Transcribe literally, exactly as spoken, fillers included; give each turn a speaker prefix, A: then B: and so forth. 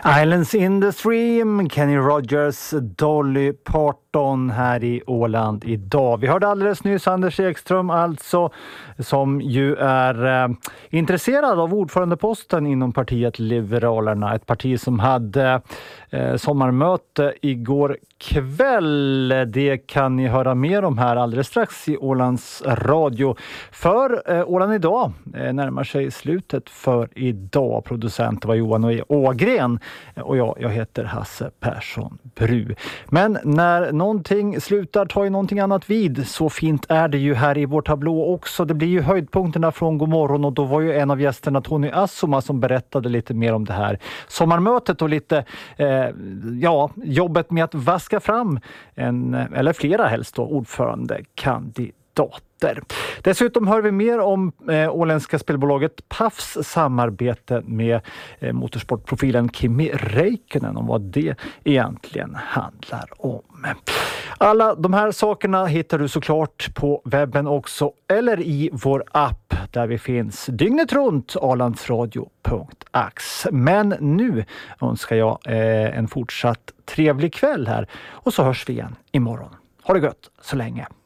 A: Islands in the Stream, Kenny Rogers, Dolly Parton här i Åland idag. Vi hörde alldeles nyss Anders Ekström alltså, som ju är eh, intresserad av ordförandeposten inom partiet Liberalerna. Ett parti som hade eh, sommarmöte igår kväll. Det kan ni höra mer om här alldeles strax i Ålands radio. För eh, Åland idag eh, närmar sig slutet för idag. Producent var Johan Ågren och jag, jag heter Hasse Persson Bru. Men när någonting slutar tar ju någonting annat vid. Så fint är det ju här i vår tablå också. Det blir ju höjdpunkterna från Godmorgon och då var ju en av gästerna Tony Assoma som berättade lite mer om det här sommarmötet och lite eh, ja, jobbet med att vaska fram en, eller flera helst då, ordförandekandidater. Dessutom hör vi mer om eh, åländska spelbolaget P A Fs samarbete med eh, motorsportprofilen Kimi Räikkönen om vad det egentligen handlar om. Alla de här sakerna hittar du såklart på webben också eller i vår app där vi finns dygnet runt ålandsradio punkt ax. Men nu önskar jag eh, en fortsatt trevlig kväll här och så hörs vi igen imorgon. Ha det gött så länge.